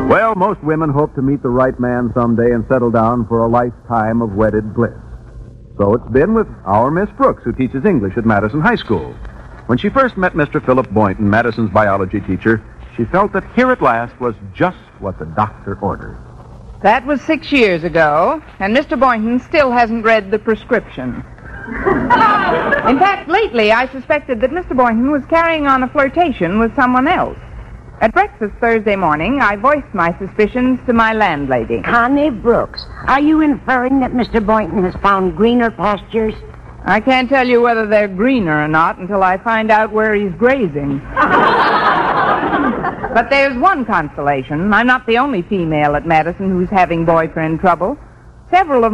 Well, most women hope to meet the right man someday and settle down for a lifetime of wedded bliss. So it's been with our Miss Brooks, who teaches English at Madison High School. When she first met Mr. Philip Boynton, Madison's biology teacher, she felt that here at last was just what the doctor ordered. That was 6 years ago, and Mr. Boynton still hasn't read the prescription. In fact, lately I suspected that Mr. Boynton was carrying on a flirtation with someone else. At breakfast Thursday morning, I voiced my suspicions to my landlady. Connie Brooks, are you inferring that Mr. Boynton has found greener pastures? I can't tell you whether they're greener or not until I find out where he's grazing. But there's one consolation. I'm not the only female at Madison who's having boyfriend trouble. Several of